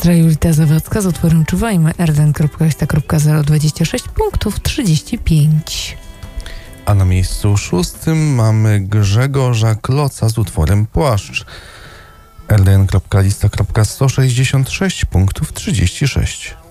Siostra Julita Zawadzka z utworem Czuwajmy, rden.sta.026 punktów 35. A na miejscu 6 mamy Grzegorza Kloca z utworem Płaszcz. rdn.lista.166 punktów 36.